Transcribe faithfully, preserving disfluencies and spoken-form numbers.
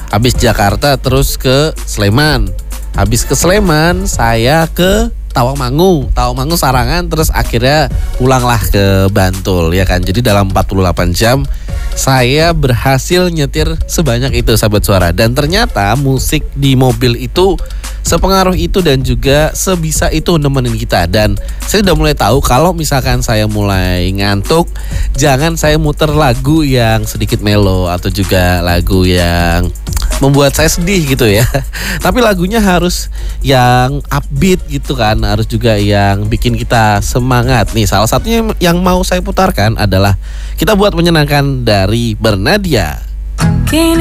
Habis Jakarta terus ke Sleman. Habis ke Sleman saya ke Tawangmangu, Tawangmangu Sarangan, terus akhirnya pulanglah ke Bantul ya kan. Jadi dalam empat puluh delapan jam saya berhasil nyetir sebanyak itu sahabat suara. Dan ternyata musik di mobil itu sepengaruh itu dan juga sebisa itu nemenin kita. Dan saya udah mulai tahu kalau misalkan saya mulai ngantuk, jangan saya muter lagu yang sedikit melo atau juga lagu yang membuat saya sedih gitu ya. Tapi lagunya harus yang upbeat gitu kan, harus juga yang bikin kita semangat. Nih salah satunya yang mau saya putarkan adalah Kita Buat Menyenangkan dari Bernadia.